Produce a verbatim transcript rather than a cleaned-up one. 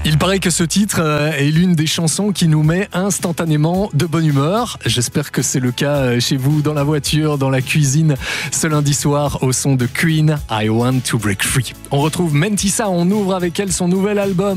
Il paraît que ce titre est l'une des chansons qui nous met instantanément de bonne humeur. J'espère que c'est le cas chez vous, dans la voiture, dans la cuisine, ce lundi soir au son de Queen, I Want to Break Free. On retrouve Mentissa, on ouvre avec elle son nouvel album.